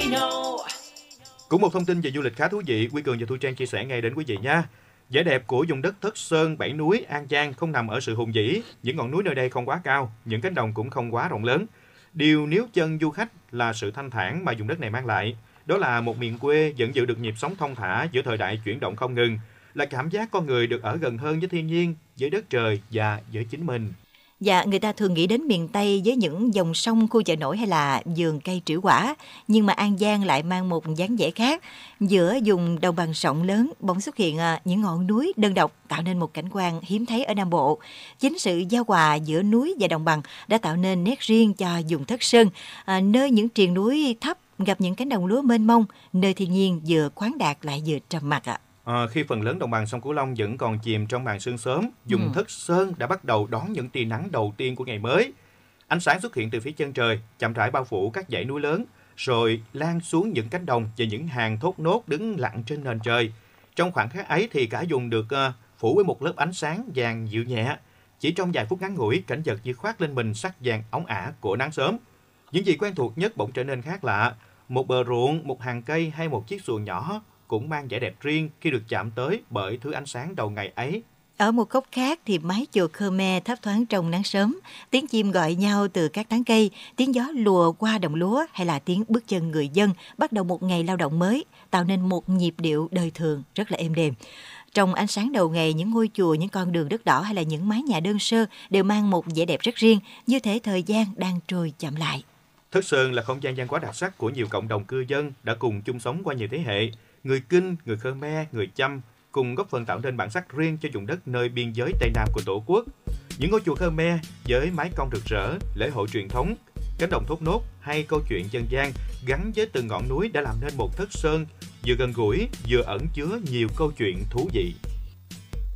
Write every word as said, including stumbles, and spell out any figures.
Cũng một thông tin về du lịch khá thú vị, Quy Cường và Thu Trang chia sẻ ngay đến quý vị nha. Vẻ đẹp của vùng đất Thất Sơn, Bảy Núi, An Giang không nằm ở sự hùng vĩ. Những ngọn núi nơi đây không quá cao, những cánh đồng cũng không quá rộng lớn. Điều níu chân du khách là sự thanh thản mà vùng đất này mang lại. Đó là một miền quê vẫn giữ được nhịp sống thong thả giữa thời đại chuyển động không ngừng, là cảm giác con người được ở gần hơn với thiên nhiên, với đất trời và với chính mình. Dạ, người ta thường nghĩ đến miền Tây với những dòng sông, khu chợ nổi hay là vườn cây trĩu quả. Nhưng mà An Giang lại mang một dáng vẻ khác. Giữa vùng đồng bằng rộng lớn, bỗng xuất hiện những ngọn núi đơn độc tạo nên một cảnh quan hiếm thấy ở Nam Bộ. Chính sự giao hòa giữa núi và đồng bằng đã tạo nên nét riêng cho vùng Thất Sơn, à, nơi những triền núi thấp gặp những cánh đồng lúa mênh mông, nơi thiên nhiên vừa khoáng đạt lại vừa trầm mặc ạ. À, khi phần lớn đồng bằng sông Cửu Long vẫn còn chìm trong màn sương sớm, vùng ừ. Thất Sơn đã bắt đầu đón những tia nắng đầu tiên của ngày mới. Ánh sáng xuất hiện từ phía chân trời, chậm rãi bao phủ các dãy núi lớn, rồi lan xuống những cánh đồng và những hàng thốt nốt đứng lặng trên nền trời. Trong khoảng khắc ấy thì cả vùng được uh, phủ với một lớp ánh sáng vàng dịu nhẹ. Chỉ trong vài phút ngắn ngủi, cảnh vật như khoác lên mình sắc vàng óng ả của nắng sớm. Những gì quen thuộc nhất bỗng trở nên khác lạ. Một bờ ruộng, một hàng cây hay một chiếc xuồng nhỏ cũng mang vẻ đẹp riêng khi được chạm tới bởi thứ ánh sáng đầu ngày ấy. Ở một góc khác thì mái chùa Khmer thấp thoáng trong nắng sớm, tiếng chim gọi nhau từ các tán cây, tiếng gió lùa qua đồng lúa hay là tiếng bước chân người dân bắt đầu một ngày lao động mới, tạo nên một nhịp điệu đời thường rất là êm đềm. Trong ánh sáng đầu ngày, những ngôi chùa, những con đường đất đỏ hay là những mái nhà đơn sơ đều mang một vẻ đẹp rất riêng, như thể thời gian đang trôi chậm lại. Thất Sơn là không gian văn hóa đặc sắc của nhiều cộng đồng cư dân đã cùng chung sống qua nhiều thế hệ. Người Kinh, người Khmer, người Chăm cùng góp phần tạo nên bản sắc riêng cho vùng đất nơi biên giới Tây Nam của Tổ quốc. Những ngôi chùa Khmer với mái cong rực rỡ, lễ hội truyền thống, cánh đồng thốt nốt hay câu chuyện dân gian gắn với từng ngọn núi đã làm nên một Thất Sơn vừa gần gũi vừa ẩn chứa nhiều câu chuyện thú vị.